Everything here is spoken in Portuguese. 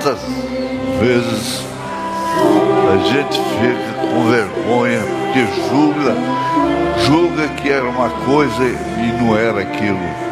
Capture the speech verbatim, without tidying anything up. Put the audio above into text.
quantas vezes a gente fica com vergonha porque julga, julga que era uma coisa e não era aquilo.